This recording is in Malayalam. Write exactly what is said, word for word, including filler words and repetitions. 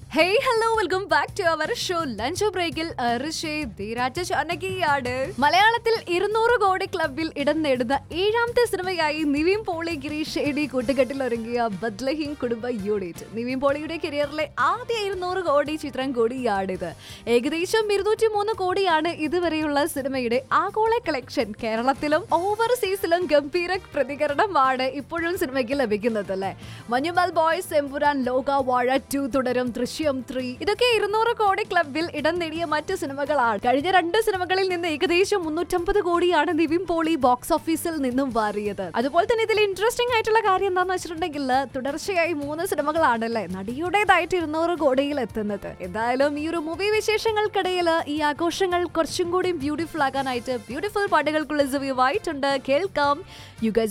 Hey, hello, welcome back to our show Lunch Breakil Arishe Dhiraj Chanakiyadu. മലയാളത്തിൽ ഇരുന്നൂറ് കോടി ക്ലബിൽ ഇടം നേടുന്ന ഏഴാമത്തെ സിനിമയായി നിവിൻ പോളി ഗിരീഷ് ഷേഡി കൂട്ടുകെട്ടിൽ ഒരുങ്ങിയ ബദ്ലഹീം കുടുംബ യൂണിറ്റ്. നിവിൻ പോളിയുടെ കരിയറിലെ ആദ്യ ഇരുന്നൂറ് കോടി ചിത്രം കൂടിയാണിത്. ഏകദേശം ഇരുന്നൂറ്റി മൂന്ന് കോടിയാണ് ഇതുവരെയുള്ള സിനിമയുടെ ആഗോള കളക്ഷൻ. കേരളത്തിലും ഓവർസീസിലും ഗംഭീര പ്രതികരണമാണ് ഇപ്പോഴും സിനിമയ്ക്ക് ലഭിക്കുന്നത് അല്ലേ. മഞ്ഞുമൽ ബോയ്സ്, എമ്പുരാൻ, ലോക, വാഴ ടു തുടരും, ദൃശ്യം ത്രീ ഇതൊക്കെ ഇരുന്നൂറ് കോടി ക്ലബിൽ ഇടം നേടിയ മറ്റ് സിനിമകളാണ്. കഴിഞ്ഞ രണ്ട് സിനിമകളിൽ നിന്ന് ഏകദേശം മുന്നൂറ്റമ്പത് കോടിയാണ് നിവിൻ പോളി ബോക്സ് ഓഫീസിൽ നിന്നും വാരിയത്. അതുപോലെ തന്നെ ഇതിൽ ഇൻട്രസ്റ്റിംഗ് ആയിട്ടുള്ള കാര്യം എന്താണെന്ന് വെച്ചിട്ടുണ്ടെങ്കിൽ തുടർച്ചയായി മൂന്ന് സിനിമകളാണല്ലേ നടിയുടേതായിട്ട് ഇരുന്നൂറ് കോടിയിൽ എത്തുന്നത്. എന്തായാലും ഈ ഒരു മൂവി വിശേഷങ്ങൾക്കിടയിൽ ഈ ആഘോഷങ്ങൾ കുറച്ചും കൂടി ബ്യൂട്ടിഫുൾ ആക്കാനായിട്ട് ബ്യൂട്ടിഫുൾ പാട്ടുകൾക്കുള്ള റിവ്യൂ ആയിട്ടുണ്ട്. കേൾക്കാം. You guys